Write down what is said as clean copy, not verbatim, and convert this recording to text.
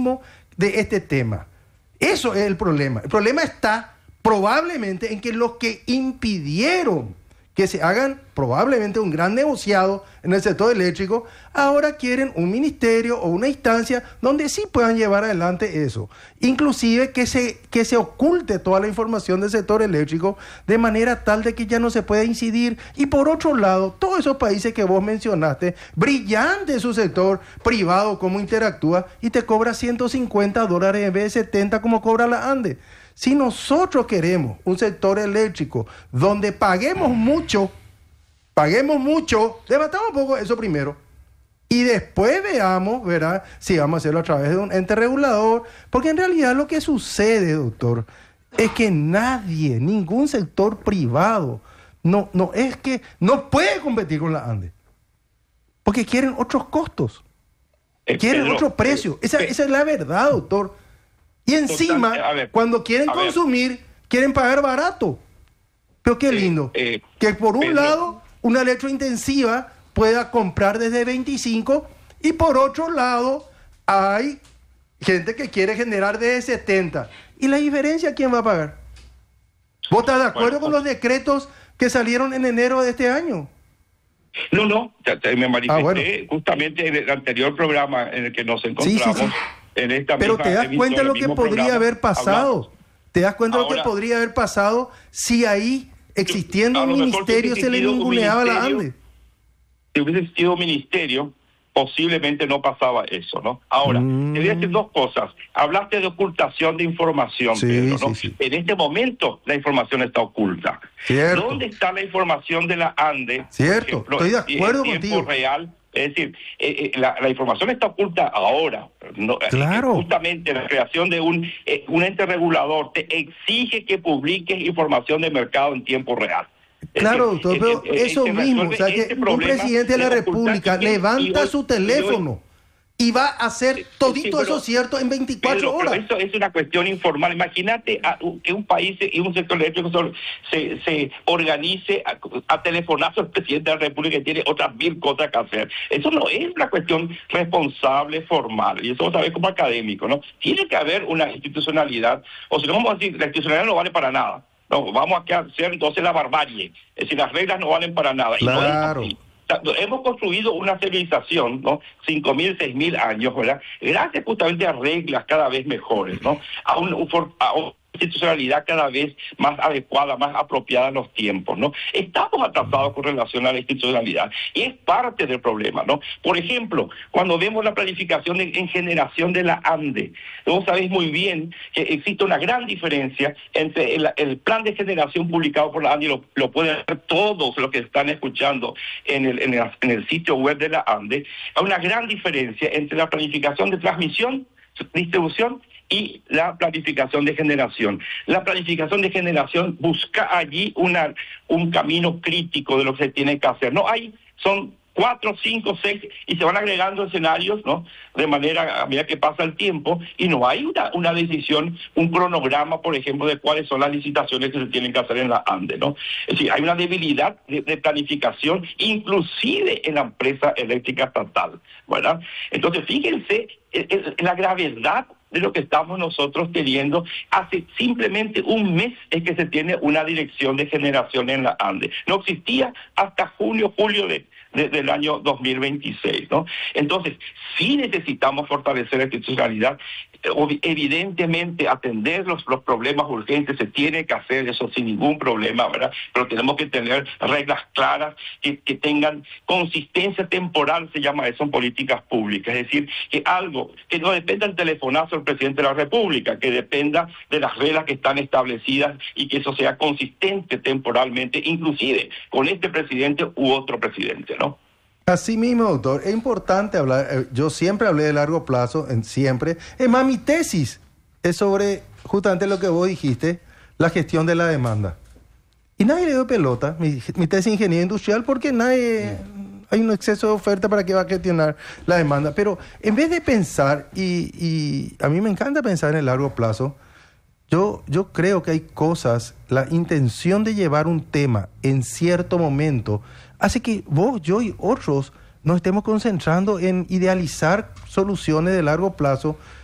clarísimo de este tema. Eso es el problema. El problema está probablemente en que los que impidieron que se hagan probablemente un gran negociado en el sector eléctrico, ahora quieren un ministerio o una instancia donde sí puedan llevar adelante eso. Inclusive que se oculte toda la información del sector eléctrico de manera tal de que ya no se pueda incidir. Y por otro lado, todos esos países que vos mencionaste, brillante su sector privado, cómo interactúa y te cobra $150 en vez de 70 como cobra la ANDE. Si nosotros queremos un sector eléctrico donde paguemos mucho, debatamos un poco eso primero y después veamos, ¿verdad?, si vamos a hacerlo a través de un ente regulador, porque en realidad lo que sucede, doctor, es que nadie, ningún sector privado, no puede competir con la ANDE, porque quieren otros costos, quieren otro precio. Esa es la verdad, doctor. Y encima, cuando quieren consumir, quieren pagar barato. Pero qué lindo. Que por un lado, una electrointensiva pueda comprar desde 25 y por otro lado, hay gente que quiere generar desde 70. ¿Y la diferencia quién va a pagar? ¿Vos estás de acuerdo con los decretos que salieron en enero de este año? No, me manifesté justamente en el anterior programa en el que nos encontramos. Sí. Pero te das cuenta de lo que podría haber pasado. ¿Te das cuenta de lo que podría haber pasado si ahí, existiendo un ministerio, se le ninguneaba a la ANDE? Si hubiese existido un ministerio, posiblemente no pasaba eso, ¿no? Ahora, te voy a decir dos cosas. Hablaste de ocultación de información, Pedro, ¿no? Sí. En este momento la información está oculta. Cierto. ¿Dónde está la información de la ANDE? Cierto, Por ejemplo, estoy de acuerdo en tiempo contigo. real. Es decir, la información está oculta ahora. No, claro. Justamente la creación de un ente regulador te exige que publiques información de mercado en tiempo real. Claro, doctor, pero eso mismo, o sea, que un presidente de la República levanta su teléfono y va a hacer todito eso cierto en 24 horas. Pero eso es una cuestión informal. Imagínate que un país y un sector eléctrico se organice a telefonazo al presidente de la República que tiene otras 1000 cosas que hacer. Eso no es una cuestión responsable, formal, y eso lo sabes como académico, ¿no? Tiene que haber una institucionalidad, o si no vamos a decir, la institucionalidad no vale para nada. No, vamos a hacer entonces la barbarie. Es decir, las reglas no valen para nada. Claro. Y no es así. Hemos construido una civilización, ¿no? 5.000, 6.000 años, ¿verdad? Gracias justamente a reglas cada vez mejores, ¿no? A una institucionalidad cada vez más adecuada, más apropiada en los tiempos, ¿no? Estamos atrasados con relación a la institucionalidad y es parte del problema, ¿no? Por ejemplo, cuando vemos la planificación en generación de la ANDE, vos sabéis muy bien que existe una gran diferencia entre el plan de generación publicado por la ANDE, y lo pueden ver todos los que están escuchando en el sitio web de la ANDE, hay una gran diferencia entre la planificación de transmisión, distribución y la planificación de generación. La planificación de generación busca allí un camino crítico de lo que se tiene que hacer. No hay, son 4, 5, 6 y se van agregando escenarios, ¿no? De manera, a medida que pasa el tiempo, y no hay una decisión, un cronograma, por ejemplo, de cuáles son las licitaciones que se tienen que hacer en la ANDE, ¿no? Es decir, hay una debilidad de planificación, inclusive en la empresa eléctrica estatal, ¿verdad? Entonces, fíjense la gravedad de lo que estamos nosotros teniendo. Hace simplemente un mes es que se tiene una dirección de generación en la ANDE. No existía hasta julio del año 2026, ¿no? Entonces, sí necesitamos fortalecer la institucionalidad. Evidentemente, atender los problemas urgentes se tiene que hacer, eso sin ningún problema, ¿verdad? Pero tenemos que tener reglas claras que tengan consistencia temporal, se llama eso en políticas públicas. Es decir, que algo que no dependa del telefonazo del presidente de la República, que dependa de las reglas que están establecidas y que eso sea consistente temporalmente, inclusive con este presidente u otro presidente, ¿no? Así mismo, doctor, es importante hablar, yo siempre hablé de largo plazo, siempre. Es más, mi tesis es sobre justamente lo que vos dijiste, la gestión de la demanda. Y nadie le dio pelota, mi tesis de ingeniería industrial, porque hay un exceso de oferta para que va a gestionar la demanda. Pero en vez de pensar, y a mí me encanta pensar en el largo plazo, yo creo que hay cosas, la intención de llevar un tema en cierto momento hace que vos, yo y otros nos estemos concentrando en idealizar soluciones de largo plazo